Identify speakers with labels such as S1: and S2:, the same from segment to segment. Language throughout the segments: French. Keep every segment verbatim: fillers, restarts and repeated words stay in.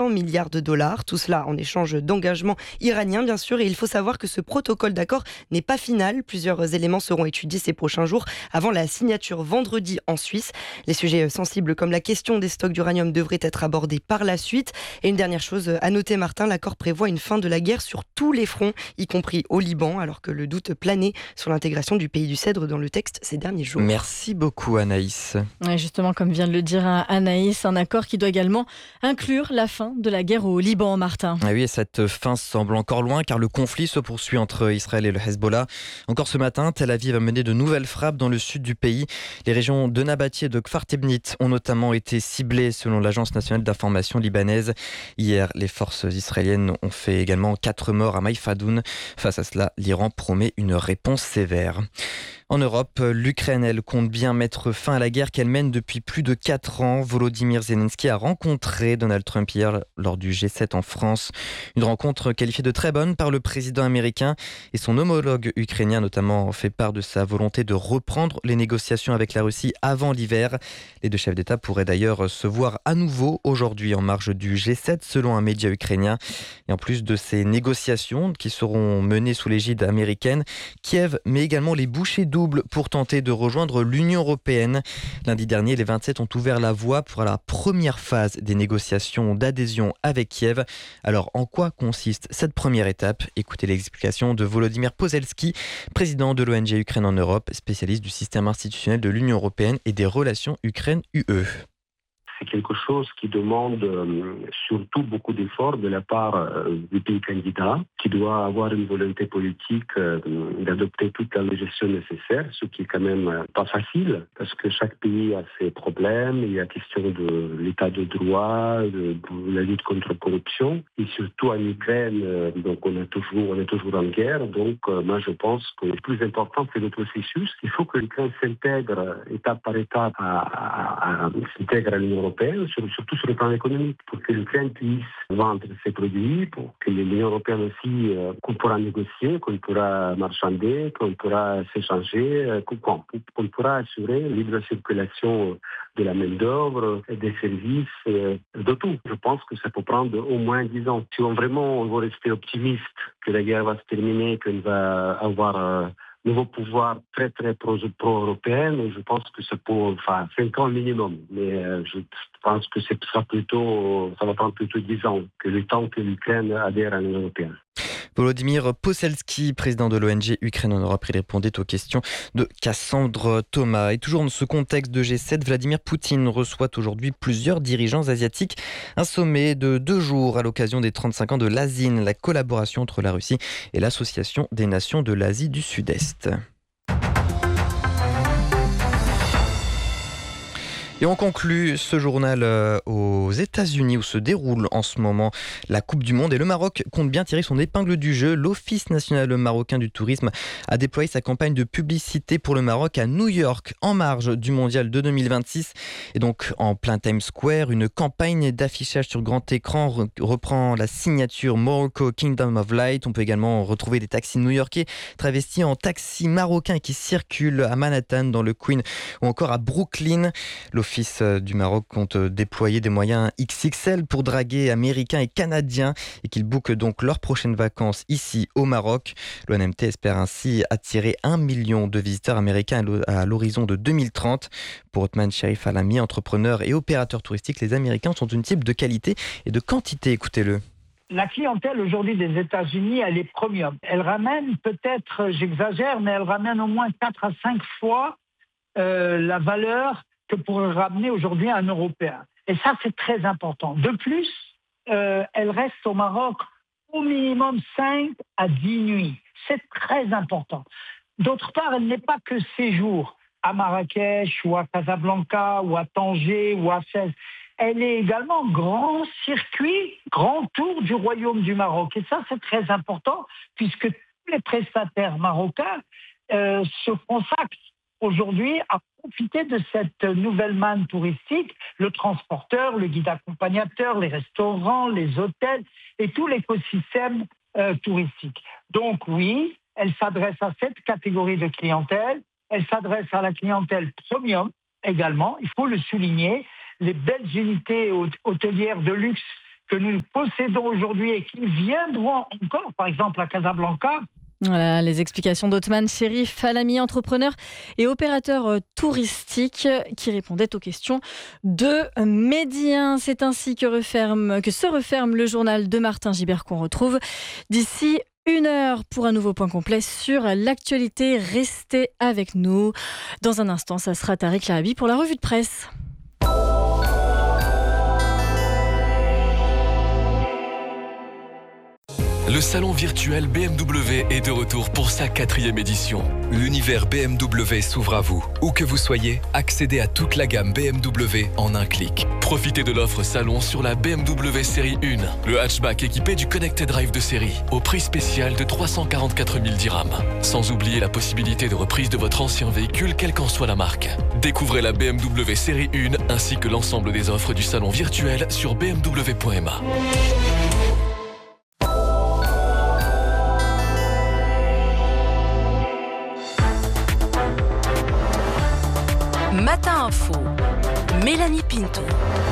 S1: milliards de dollars. Tout cela en échange d'engagements iraniens, bien sûr. Et il faut savoir que ce protocole d'accord n'est pas final. Plusieurs éléments seront étudiés ces prochains jours avant la signature vendredi en Suisse. Les sujets sensibles comme la question des stocks d'uranium devraient être abordés par la suite. Et une dernière chose à noter, Martin, l'accord prévoit une fin de la guerre sur tous les fronts, y compris au Liban, alors que le doute planait sur l'intégration du pays du Cèdre dans le texte ces derniers jours.
S2: Merci beaucoup Anaïs.
S3: Ouais, justement, comme vient de le dire Anaïs, un accord qui doit également inclure la fin de la guerre au Liban, Martin.
S2: Ah oui, et cette fin semble encore loin car le conflit se poursuit entre Israël et le Hezbollah. Encore ce matin, Tel Aviv a mené de nouvelles frappes dans le sud du pays. Les régions de Nabati et de Kfar Tebnit ont notamment été ciblées selon l'Agence nationale d'information libanaise. Hier, les forces israéliennes ont fait également quatre morts à Maïfadoun. Face à cela, l'Iran promet une réponse sévère. En Europe, l'Ukraine, elle, compte bien mettre fin à la guerre qu'elle mène depuis plus de quatre ans. Volodymyr Zelensky a rencontré Donald Trump hier lors du G sept en France. Une rencontre qualifiée de très bonne par le président américain et son homologue ukrainien a notamment fait part de sa volonté de reprendre les négociations avec la Russie avant l'hiver. Les deux chefs d'État pourraient d'ailleurs se voir à nouveau aujourd'hui en marge du G sept selon un média ukrainien. Et en plus de ces négociations qui seront menées sous l'égide américaine, Kiev met également les bouchées doubles pour tenter de rejoindre l'Union européenne. Lundi dernier, les vingt-sept ont ouvert la voie pour la première phase des négociations d'adhésion avec Kiev. Alors, en quoi consiste cette première étape ? Écoutez l'explication de Volodymyr Poselski, président de l'O N G Ukraine en Europe, spécialiste du système institutionnel de l'Union européenne et des relations Ukraine-U E.
S4: C'est quelque chose qui demande euh, surtout beaucoup d'efforts de la part euh, du pays candidat, qui doit avoir une volonté politique euh, d'adopter toute la législation nécessaire, ce qui est quand même euh, pas facile, parce que chaque pays a ses problèmes. Il y a la question de l'état de droit, de, de la lutte contre la corruption, et surtout en Ukraine, euh, donc on est toujours, on est toujours en guerre. Donc euh, moi je pense que le plus important c'est le processus. Il faut que l'Ukraine s'intègre étape par étape à, à, à, s'intègre à l'Union européenne. Surtout sur le plan économique, pour que l'Ukraine puisse vendre ses produits, pour que l'Union européenne aussi, euh, qu'on pourra négocier, qu'on pourra marchander, qu'on pourra s'échanger, euh, qu'on, qu'on pourra assurer la libre circulation de la main-d'œuvre, des services, euh, de tout. Je pense que ça peut prendre au moins dix ans. Si on vraiment on veut rester optimiste que la guerre va se terminer, qu'on va avoir euh, nouveau pouvoir très très pro- pro-européen, je pense que c'est pour enfin cinq ans minimum. Mais euh, je pense que ce sera plutôt, ça va prendre plutôt dix ans que le temps que l'Ukraine adhère à l'Union européenne.
S2: Volodymyr Poselski, président de l'O N G Ukraine en Europe, il répondait aux questions de Cassandre Thomas. Et toujours dans ce contexte de G sept, Vladimir Poutine reçoit aujourd'hui plusieurs dirigeants asiatiques. Un sommet de deux jours à l'occasion des trente-cinq ans de l'A S I N, la collaboration entre la Russie et l'Association des nations de l'Asie du Sud-Est. Et on conclut ce journal aux États-Unis où se déroule en ce moment la Coupe du Monde et le Maroc compte bien tirer son épingle du jeu. L'Office national marocain du tourisme a déployé sa campagne de publicité pour le Maroc à New York en marge du mondial de deux mille vingt-six. Et donc en plein Times Square, une campagne d'affichage sur grand écran reprend la signature Morocco Kingdom of Light. On peut également retrouver des taxis new-yorkais travestis en taxis marocains qui circulent à Manhattan, dans le Queen ou encore à Brooklyn. L'Office du Maroc compte déployer des moyens X X L pour draguer Américains et Canadiens et qu'ils bookent donc leurs prochaines vacances ici au Maroc. L'O N M T espère ainsi attirer un million de visiteurs américains à l'horizon de deux mille trente. Pour Othman Sherif Alami, entrepreneur et opérateur touristique, les Américains sont une type de qualité et de quantité. Écoutez-le.
S5: La clientèle aujourd'hui des États-Unis, elle est premium. Elle ramène peut-être, j'exagère, mais elle ramène au moins quatre à cinq fois euh, la valeur que pourrait ramener aujourd'hui un Européen. Et ça, c'est très important. De plus, euh, elle reste au Maroc au minimum cinq à dix nuits. C'est très important. D'autre part, elle n'est pas que séjour à Marrakech ou à Casablanca ou à Tanger ou à Fès. Elle est également grand circuit, grand tour du royaume du Maroc. Et ça, c'est très important puisque tous les prestataires marocains euh, se consacrent aujourd'hui à profiter de cette nouvelle manne touristique, le transporteur, le guide accompagnateur, les restaurants, les hôtels et tout l'écosystème euh, touristique. Donc oui, elle s'adresse à cette catégorie de clientèle, elle s'adresse à la clientèle premium également, il faut le souligner, les belles unités hôtelières de luxe que nous possédons aujourd'hui et qui viendront encore, par exemple à Casablanca.
S3: Voilà les explications d'Othman Chérif Alami, entrepreneur et opérateur touristique qui répondait aux questions de Médien. C'est ainsi que, referme, que se referme le journal de Martin Gibert qu'on retrouve d'ici une heure pour un nouveau point complet sur l'actualité. Restez avec nous. Dans un instant, ça sera Tariq Lahabi pour la revue de presse.
S6: Le salon virtuel B M W est de retour pour sa quatrième édition. L'univers B M W s'ouvre à vous. Où que vous soyez, accédez à toute la gamme B M W en un clic. Profitez de l'offre salon sur la B M W série un, le hatchback équipé du Connected Drive de série, au prix spécial de trois cent quarante-quatre mille dirhams. Sans oublier la possibilité de reprise de votre ancien véhicule, quelle qu'en soit la marque. Découvrez la B M W série un ainsi que l'ensemble des offres du salon virtuel sur b m w point m a.
S7: Matin Info, Mélanie Pinto.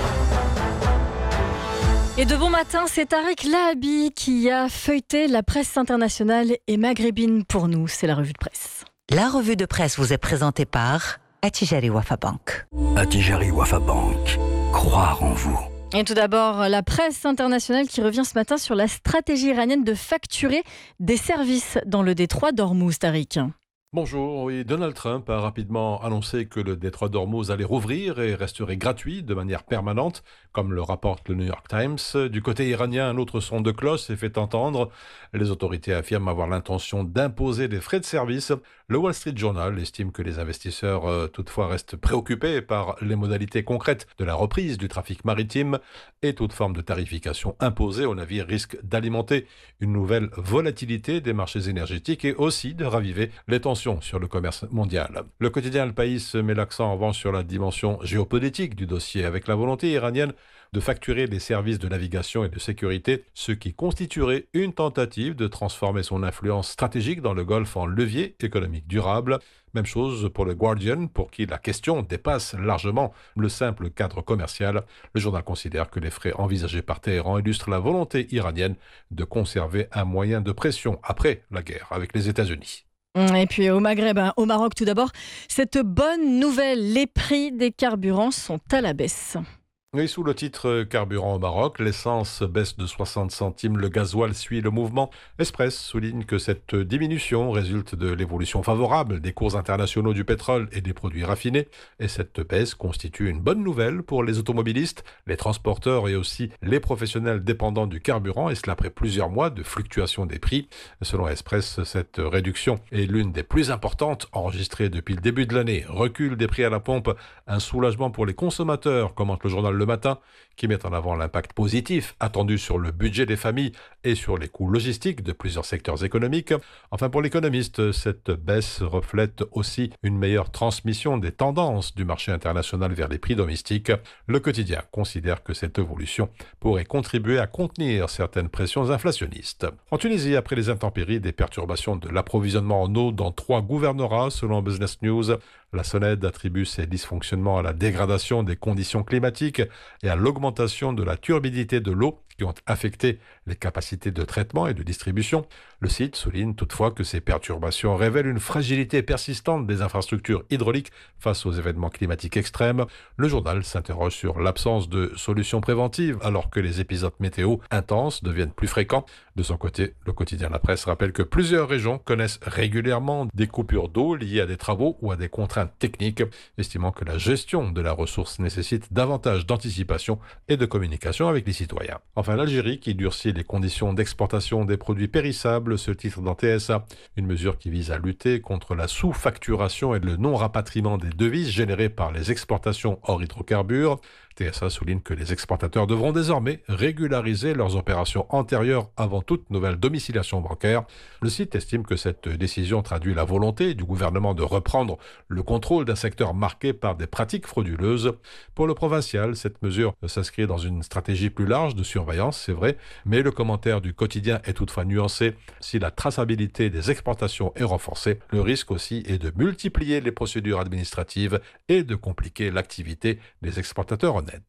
S3: Et de bon matin, c'est Tariq Lahabi qui a feuilleté la presse internationale et maghrébine pour nous. C'est la revue de presse.
S8: La revue de presse vous est présentée par Attijari Wafa Bank.
S9: Attijari Wafa Bank, croire en vous.
S3: Et tout d'abord, la presse internationale qui revient ce matin sur la stratégie iranienne de facturer des services dans le détroit d'Ormuz, Tariq.
S10: Bonjour, oui, Donald Trump a rapidement annoncé que le détroit d'Ormuz allait rouvrir et resterait gratuit de manière permanente, comme le rapporte le New York Times. Du côté iranien, un autre son de cloche s'est fait entendre. Les autorités affirment avoir l'intention d'imposer des frais de service. Le Wall Street Journal estime que les investisseurs euh, toutefois restent préoccupés par les modalités concrètes de la reprise du trafic maritime et toute forme de tarification imposée aux navires risque d'alimenter une nouvelle volatilité des marchés énergétiques et aussi de raviver les tensions sur le commerce mondial. Le quotidien Le País met l'accent en revanche sur la dimension géopolitique du dossier, avec la volonté iranienne de facturer les services de navigation et de sécurité, ce qui constituerait une tentative de transformer son influence stratégique dans le Golfe en levier économique durable. Même chose pour le Guardian, pour qui la question dépasse largement le simple cadre commercial. Le journal considère que les frais envisagés par Téhéran illustrent la volonté iranienne de conserver un moyen de pression après la guerre avec les États-Unis.
S3: Et puis au Maghreb, au Maroc tout d'abord, cette bonne nouvelle, les prix des carburants sont à la baisse.
S10: Oui, sous le titre Carburant au Maroc, l'essence baisse de soixante centimes, le gasoil suit le mouvement. Express souligne que cette diminution résulte de l'évolution favorable des cours internationaux du pétrole et des produits raffinés. Et cette baisse constitue une bonne nouvelle pour les automobilistes, les transporteurs et aussi les professionnels dépendants du carburant, et cela après plusieurs mois de fluctuation des prix. Selon Express, cette réduction est l'une des plus importantes enregistrées depuis le début de l'année. Recul des prix à la pompe, un soulagement pour les consommateurs, commente le journal Le Matin, qui met en avant l'impact positif attendu sur le budget des familles et sur les coûts logistiques de plusieurs secteurs économiques. Enfin, pour l'économiste, cette baisse reflète aussi une meilleure transmission des tendances du marché international vers les prix domestiques. Le quotidien considère que cette évolution pourrait contribuer à contenir certaines pressions inflationnistes. En Tunisie, après les intempéries, des perturbations de l'approvisionnement en eau dans trois gouvernorats, selon Business News. La SONED attribue ces dysfonctionnements à la dégradation des conditions climatiques et à l'augmentation de la turbidité de l'eau qui ont affecté les capacités de traitement et de distribution. Le site souligne toutefois que ces perturbations révèlent une fragilité persistante des infrastructures hydrauliques face aux événements climatiques extrêmes. Le journal s'interroge sur l'absence de solutions préventives alors que les épisodes météo intenses deviennent plus fréquents. De son côté, le quotidien La Presse rappelle que plusieurs régions connaissent régulièrement des coupures d'eau liées à des travaux ou à des contraintes techniques, estimant que la gestion de la ressource nécessite davantage d'anticipation et de communication avec les citoyens. Enfin, l'Algérie qui durcit les conditions d'exportation des produits périssables, ce titre dans T S A, une mesure qui vise à lutter contre la sous-facturation et le non-rapatriement des devises générées par les exportations hors hydrocarbures. T S A souligne que les exportateurs devront désormais régulariser leurs opérations antérieures avant toute nouvelle domiciliation bancaire. Le site estime que cette décision traduit la volonté du gouvernement de reprendre le contrôle d'un secteur marqué par des pratiques frauduleuses. Pour le provincial, cette mesure s'inscrit dans une stratégie plus large de surveillance, c'est vrai, mais le commentaire du quotidien est toutefois nuancé. Si la traçabilité des exportations est renforcée, le risque aussi est de multiplier les procédures administratives et de compliquer l'activité des exportateurs honnêtes.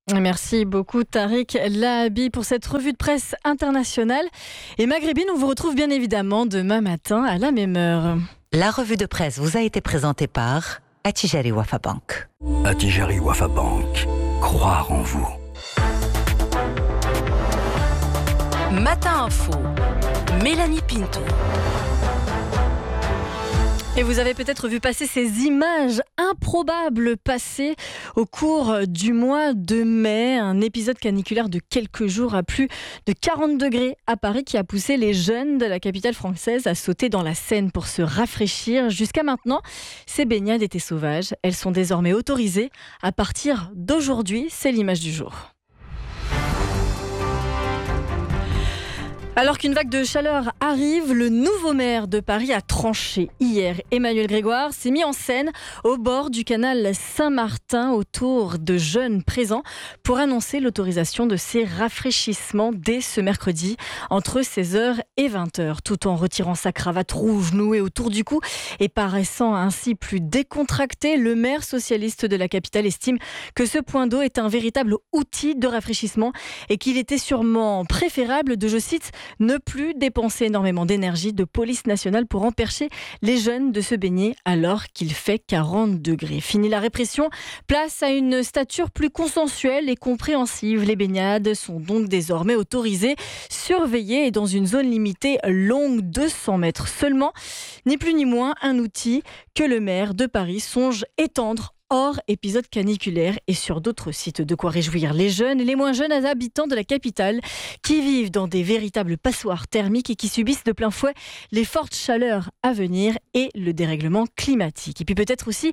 S3: Merci beaucoup Tariq Lahabi pour cette revue de presse internationale. Et maghrébine, on vous retrouve bien évidemment demain matin à la même heure.
S8: La revue de presse vous a été présentée par Attijari Wafa Bank.
S9: Attijari Wafa Bank. Croire en vous.
S7: Matin Info, Mélanie Pinto.
S3: Et vous avez peut-être vu passer ces images improbables passées au cours du mois de mai. Un épisode caniculaire de quelques jours à plus de quarante degrés à Paris qui a poussé les jeunes de la capitale française à sauter dans la Seine pour se rafraîchir. Jusqu'à maintenant, ces baignades étaient sauvages. Elles sont désormais autorisées à partir d'aujourd'hui. C'est l'image du jour. Alors qu'une vague de chaleur arrive, le nouveau maire de Paris a tranché hier. Emmanuel Grégoire s'est mis en scène au bord du canal Saint-Martin autour de jeunes présents pour annoncer l'autorisation de ces rafraîchissements dès ce mercredi entre seize heures et vingt heures, tout en retirant sa cravate rouge nouée autour du cou et paraissant ainsi plus décontracté. Le maire socialiste de la capitale estime que ce point d'eau est un véritable outil de rafraîchissement et qu'il était sûrement préférable de, je cite, ne plus dépenser énormément d'énergie de police nationale pour empêcher les jeunes de se baigner alors qu'il fait quarante degrés. Fini la répression, place à une stature plus consensuelle et compréhensive. Les baignades sont donc désormais autorisées, surveillées et dans une zone limitée longue de cent mètres seulement. Ni plus ni moins un outil que le maire de Paris songe étendre hors épisode caniculaire et sur d'autres sites. De quoi réjouir les jeunes et les moins jeunes habitants de la capitale qui vivent dans des véritables passoires thermiques et qui subissent de plein fouet les fortes chaleurs à venir et le dérèglement climatique. Et puis peut-être aussi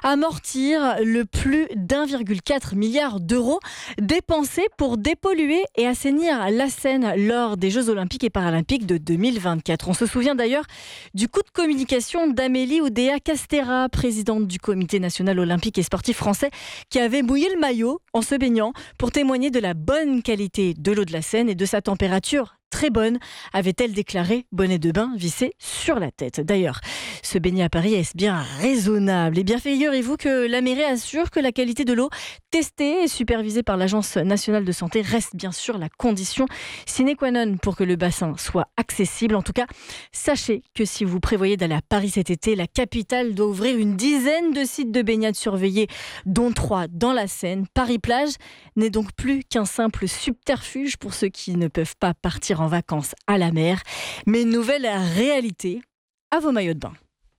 S3: amortir le plus d'un virgule quatre milliard d'euros dépensés pour dépolluer et assainir la Seine lors des Jeux Olympiques et Paralympiques de deux mille vingt-quatre. On se souvient d'ailleurs du coup de communication d'Amélie Oudéa-Castéra, présidente du Comité national olympique et sportif français, qui avait mouillé le maillot en se baignant pour témoigner de la bonne qualité de l'eau de la Seine et de sa température très bonne, avait-elle déclaré, bonnet de bain vissé sur la tête. D'ailleurs, se baigner à Paris, est-ce bien raisonnable ? Eh bien, figurez-vous que la mairie assure que la qualité de l'eau testée et supervisée par l'Agence nationale de santé reste bien sûr la condition sine qua non pour que le bassin soit accessible. En tout cas, sachez que si vous prévoyez d'aller à Paris cet été, la capitale doit ouvrir une dizaine de sites de baignade surveillés, dont trois dans la Seine. Paris-Plage n'est donc plus qu'un simple subterfuge pour ceux qui ne peuvent pas partir en vacances à la mer, mais une nouvelle réalité à vos maillots de bain.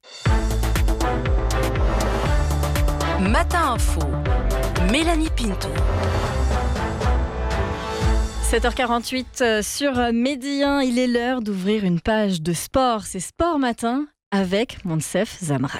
S7: Matin Info, Mélanie Pinto.
S3: sept heures quarante-huit sur Medi un, il est l'heure d'ouvrir une page de sport. C'est Sport Matin avec Monsef Zamrat.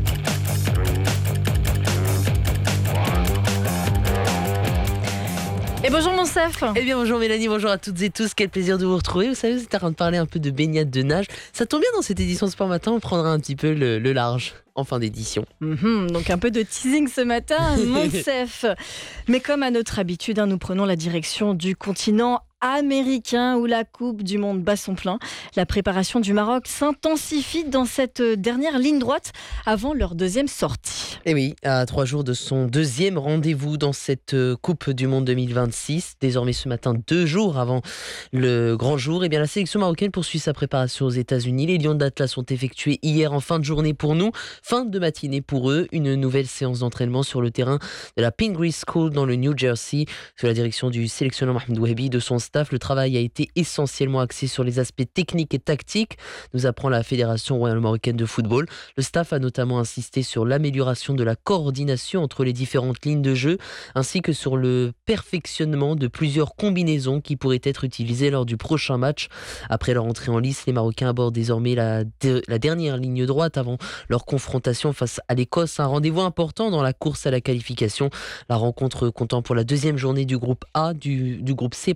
S3: Et bonjour Monsef.
S11: Eh bien bonjour Mélanie, bonjour à toutes et tous, quel plaisir de vous retrouver. Vous savez, vous êtes en train de parler un peu de baignade de nage. Ça tombe bien dans cette édition de Sport Matin, on prendra un petit peu le, le large en fin d'édition.
S3: Mmh, donc un peu de teasing ce matin, Monsef. Mais comme à notre habitude, hein, nous prenons la direction du continent américain où la Coupe du Monde bat son plein. La préparation du Maroc s'intensifie dans cette dernière ligne droite avant leur deuxième sortie.
S11: Et oui, à trois jours de son deuxième rendez-vous dans cette Coupe du Monde deux mille vingt-six, désormais ce matin, deux jours avant le grand jour, et bien la sélection marocaine poursuit sa préparation aux États-Unis. Les Lions d'Atlas ont effectué hier en fin de journée pour nous, fin de matinée pour eux, une nouvelle séance d'entraînement sur le terrain de la Pingree School dans le New Jersey, sous la direction du sélectionneur Mohamed Wahbi, de son staff. Le travail a été essentiellement axé sur les aspects techniques et tactiques, nous apprend la Fédération royale marocaine de football. Le staff a notamment insisté sur l'amélioration de la coordination entre les différentes lignes de jeu, ainsi que sur le perfectionnement de plusieurs combinaisons qui pourraient être utilisées lors du prochain match. Après leur entrée en lice, les Marocains abordent désormais la, de, la dernière ligne droite avant leur confrontation face à l'Écosse. Un rendez-vous important dans la course à la qualification. La rencontre comptant pour la deuxième journée du groupe A, du, du groupe C, pardon, du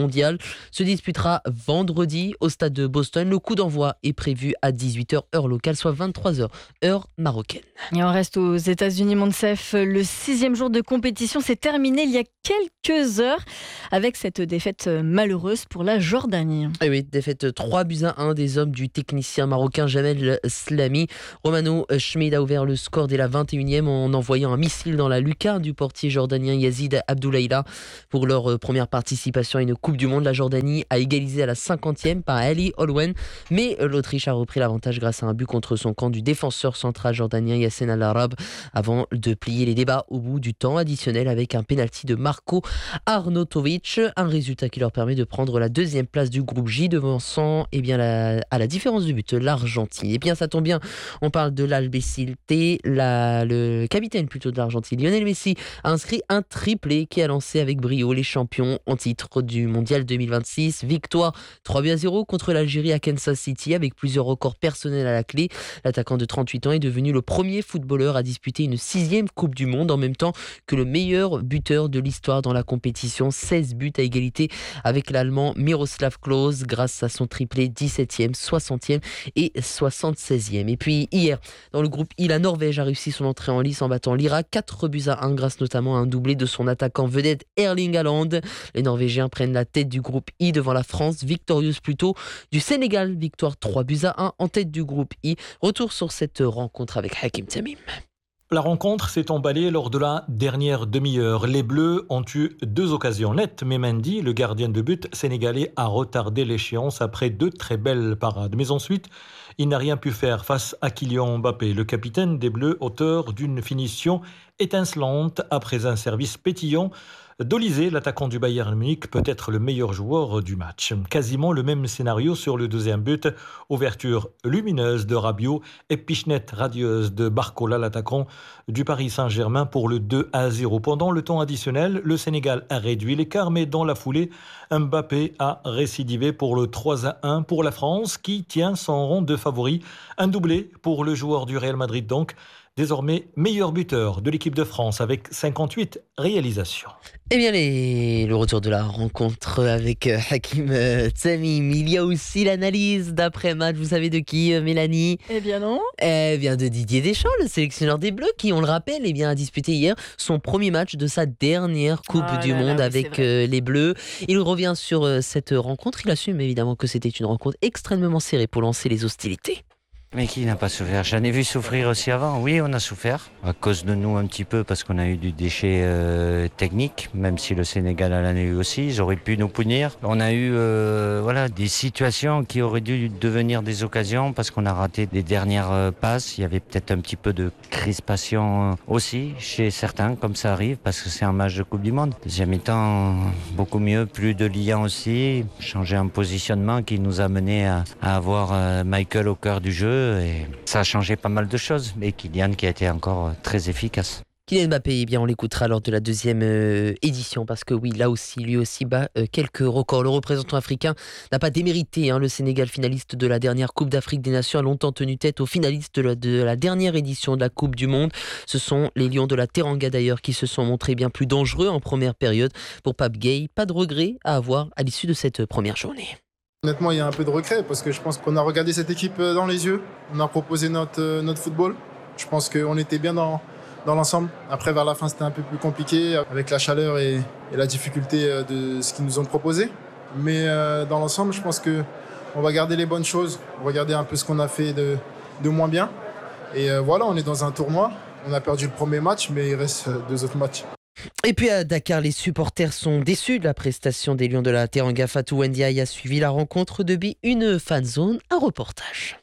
S11: mondial se disputera vendredi au stade de Boston. Le coup d'envoi est prévu à dix-huit heures heure locale, soit vingt-trois heures heure marocaine.
S3: Et on reste aux États-Unis, Monsef. Le sixième jour de compétition s'est terminé il y a quelques heures avec cette défaite malheureuse pour la Jordanie.
S11: Et oui, défaite trois buts à un des hommes du technicien marocain Jamel Slami. Romano Schmid a ouvert le score dès la vingt et unième en envoyant un missile dans la lucarne du portier jordanien Yazid Abdoulaïla. Pour leur première participation à une Coupe du Monde, la Jordanie a égalisé à la cinquantième par Ali Olwen, mais l'Autriche a repris l'avantage grâce à un but contre son camp du défenseur central jordanien Yassen Al-Arab avant de plier les débats au bout du temps additionnel avec un pénalty de Marko Arnautovic, un résultat qui leur permet de prendre la deuxième place du groupe J, devançant eh bien, la, à la différence de but l'Argentine. Et eh bien ça tombe bien, on parle de l'Albacete, la, le capitaine plutôt de l'Argentine, Lionel Messi, a inscrit un triplé qui a lancé avec brio les champions en titre du Mondial deux mille vingt-six. Victoire trois buts à zéro contre l'Algérie à Kansas City avec plusieurs records personnels à la clé. L'attaquant de trente-huit ans est devenu le premier footballeur à disputer une sixième Coupe du Monde en même temps que le meilleur buteur de l'histoire dans la compétition. seize buts à égalité avec l'Allemand Miroslav Klose grâce à son triplé dix-septième, soixantième et soixante-seizième. Et puis hier, dans le groupe I, la Norvège a réussi son entrée en lice en battant l'Irak quatre buts à un grâce notamment à un doublé de son attaquant vedette Erling Haaland. Les Norvégiens prennent la tête du groupe I devant la France, victorieuse plutôt du Sénégal, victoire trois buts à un en tête du groupe I. Retour sur cette rencontre avec Hakim Tamim.
S12: La rencontre s'est emballée lors de la dernière demi-heure. Les Bleus ont eu deux occasions nettes, mais Mendy, le gardien de but sénégalais, a retardé l'échéance après deux très belles parades. Mais ensuite, il n'a rien pu faire face à Kylian Mbappé, le capitaine des Bleus, auteur d'une finition étincelante après un service pétillant d'Olysée, l'attaquant du Bayern Munich, peut être le meilleur joueur du match. Quasiment le même scénario sur le deuxième but. Ouverture lumineuse de Rabiot et pichenette radieuse de Barcola, l'attaquant du Paris Saint-Germain, pour le deux à zéro. Pendant le temps additionnel, le Sénégal a réduit l'écart, mais dans la foulée, Mbappé a récidivé pour le trois à un pour la France, qui tient son rang de favori. Un doublé pour le joueur du Real Madrid donc, désormais meilleur buteur de l'équipe de France avec cinquante-huit réalisations.
S11: Eh bien, les... le retour de la rencontre avec Hakim Tamim. Il y a aussi l'analyse d'après-match. Vous savez de qui, Mélanie ?
S3: Eh bien non.
S11: Eh bien de Didier Deschamps, le sélectionneur des Bleus, qui, on le rappelle, eh bien, a disputé hier son premier match de sa dernière Coupe
S3: ah
S11: du
S3: là
S11: Monde
S3: là, oui,
S11: avec euh, les Bleus. Il revient sur euh, cette rencontre. Il assume évidemment que c'était une rencontre extrêmement serrée pour lancer les hostilités.
S13: Mais qui n'a pas souffert ? J'en ai vu souffrir aussi avant. Oui, on a souffert. À cause de nous un petit peu, parce qu'on a eu du déchet euh, technique, même si le Sénégal en a eu aussi. Ils auraient pu nous punir. On a eu euh, voilà, des situations qui auraient dû devenir des occasions, parce qu'on a raté des dernières euh, passes. Il y avait peut-être un petit peu de crispation aussi chez certains, comme ça arrive, parce que c'est un match de Coupe du Monde. Deuxième mi-temps, beaucoup mieux. Plus de liens aussi. Changer un positionnement qui nous a mené à, à avoir euh, Michael au cœur du jeu. Et ça a changé pas mal de choses, mais Kylian qui a été encore très efficace.
S11: Kylian Mbappé, eh bien, on l'écoutera lors de la deuxième euh, édition, parce que oui, là aussi, lui aussi bat euh, quelques records. Le représentant africain n'a pas démérité. Hein, le Sénégal, finaliste de la dernière Coupe d'Afrique des Nations, a longtemps tenu tête aux finalistes de la, de la dernière édition de la Coupe du Monde. Ce sont les Lions de la Teranga d'ailleurs qui se sont montrés bien plus dangereux en première période. Pour Pape Gueye, pas de regret à avoir à l'issue de cette première journée.
S14: Honnêtement, il y a un peu de regret parce que je pense qu'on a regardé cette équipe dans les yeux. On a proposé notre, notre football. Je pense qu'on était bien dans, dans l'ensemble. Après, vers la fin, c'était un peu plus compliqué avec la chaleur et, et la difficulté de ce qu'ils nous ont proposé. Mais euh, dans l'ensemble, je pense qu'on va garder les bonnes choses. Regarder un peu ce qu'on a fait de, de moins bien. Et euh, voilà, on est dans un tournoi. On a perdu le premier match, mais il reste deux autres matchs.
S11: Et puis à Dakar, les supporters sont déçus de la prestation des Lions de la Teranga. Fatou Ndiaye a suivi la rencontre depuis une fan zone, un reportage.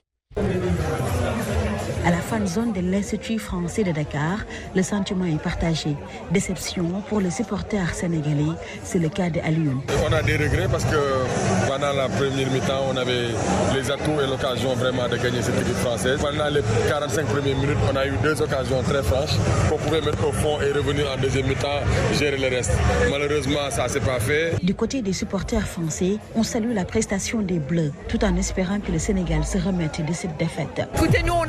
S15: À la fan zone de l'Institut français de Dakar, le sentiment est partagé. Déception pour les supporters sénégalais, c'est le cas de Alioune.
S16: On a des regrets parce que pendant la première mi-temps, on avait les atouts et l'occasion vraiment de gagner cette équipe française. Pendant les quarante-cinq premières minutes, on a eu deux occasions très franches qu'on pouvait mettre au fond et revenir en deuxième mi-temps, gérer le reste. Malheureusement, ça ne s'est pas fait.
S15: Du côté des supporters français, on salue la prestation des Bleus, tout en espérant que le Sénégal se remette de cette défaite.
S17: Écoutez, nous, on a vibré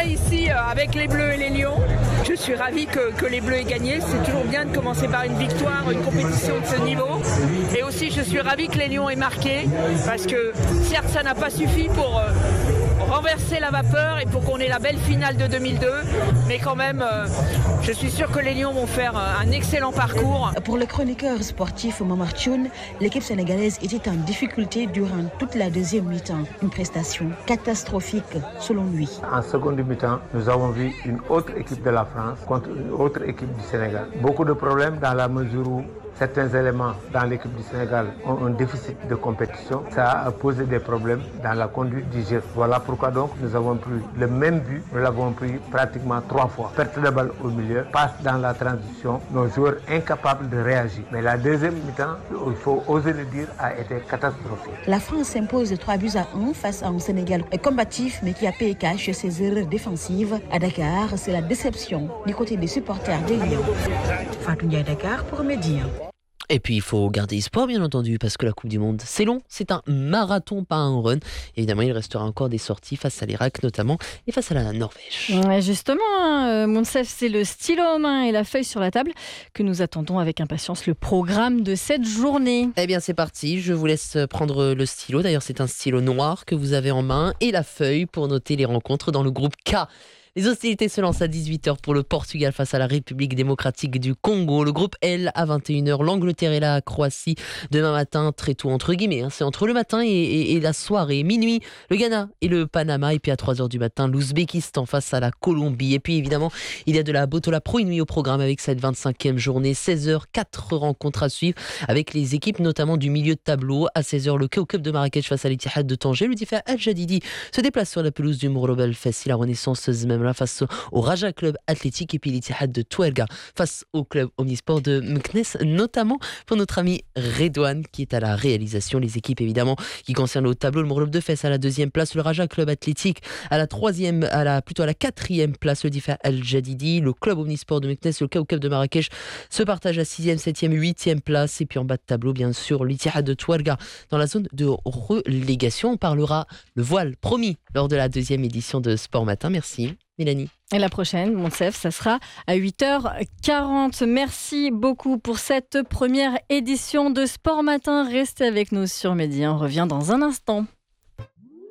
S17: ici avec les Bleus et les Lions. Je suis ravie que, que les Bleus aient gagné. C'est toujours bien de commencer par une victoire, une compétition de ce niveau. Et aussi, je suis ravie que les Lions aient marqué parce que certes, ça n'a pas suffi pour euh, renverser la vapeur et pour qu'on ait la belle finale de deux mille deux. Mais quand même, euh, je suis sûre que les Lions vont faire un excellent parcours.
S15: Pour le chroniqueur sportif Momar Thioune, l'équipe sénégalaise était en difficulté durant toute la deuxième mi-temps. Une prestation catastrophique selon lui.
S18: En seconde mi-temps, nous avons vu une autre équipe de la France contre une autre équipe du Sénégal. Beaucoup de problèmes dans la mesure où certains éléments dans l'équipe du Sénégal ont un déficit de compétition. Ça a posé des problèmes dans la conduite du jeu. Voilà pourquoi donc nous avons pris le même but. Nous l'avons pris pratiquement trois fois. Perte de balle au milieu, passe dans la transition, nos joueurs incapables de réagir. Mais la deuxième mi-temps, il faut oser le dire, a été catastrophique.
S15: La France s'impose trois buts à un face à un Sénégal combatif mais qui a payé cash ses erreurs défensives. À Dakar, c'est la déception du côté des supporters des Lions. Fatou Ndiaye, Dakar pour Média.
S11: Et puis il faut garder espoir bien entendu parce que la Coupe du Monde c'est long, c'est un marathon pas un run. Évidemment il restera encore des sorties face à l'Irak notamment et face à la Norvège.
S3: Ouais, justement, hein, Monsef, c'est le stylo aux mains et la feuille sur la table que nous attendons avec impatience le programme de cette journée.
S11: Eh bien c'est parti, je vous laisse prendre le stylo. D'ailleurs c'est un stylo noir que vous avez en main et la feuille pour noter les rencontres dans le groupe K. Les hostilités se lancent à dix-huit heures pour le Portugal face à la République démocratique du Congo. Le groupe L à vingt et une heures, l'Angleterre et la Croatie demain matin, très tôt entre guillemets, hein, c'est entre le matin et, et, et la soirée. Minuit, le Ghana et le Panama, et puis à trois heures du matin, l'Ouzbékistan face à la Colombie. Et puis évidemment, il y a de la Botola Pro Nuit au programme avec cette vingt-cinquième journée, seize heures, quatre rencontres à suivre avec les équipes notamment du milieu de tableau. À seize heures, le Kaoucab de Marrakech face à l'Ittihad de Tanger. Le Difa Al-Jadidi se déplace sur la pelouse du Mourlobel Fessi, la Renaissance même face au Raja Club Athlétique, et puis l'Ittihad de Touerga face au club Omnisport de Meknès, notamment pour notre ami Redouane qui est à la réalisation. Les équipes évidemment qui concernent au tableau, le Mourlob de Fès à la deuxième place, le Raja Club Athlétique à la troisième, à la, plutôt à la quatrième place, le Difa Al-Jadidi, le club Omnisport de Meknès, le Kaoucab de Marrakech se partage la sixième, septième, huitième place, et puis en bas de tableau bien sûr l'Ittihad de Touerga dans la zone de relégation. On parlera le voile promis lors de la deuxième édition de Sport Matin. Merci Mélanie.
S3: Et la prochaine, Monsef, ça sera à huit heures quarante. Merci beaucoup pour cette première édition de Sport Matin. Restez avec nous sur Média. On revient dans un instant.